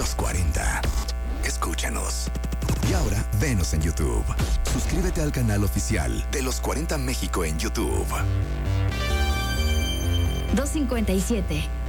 Los 40. Escúchanos. Y ahora, venos en YouTube. Suscríbete al canal oficial de Los 40 México en YouTube. 257.